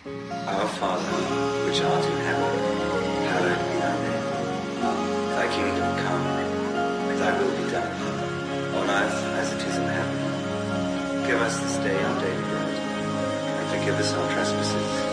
Our Father, which art in heaven, hallowed be thy name. Thy kingdom come, thy will be done, on earth as it is in heaven. Give us this day our daily bread, and forgive us our trespasses,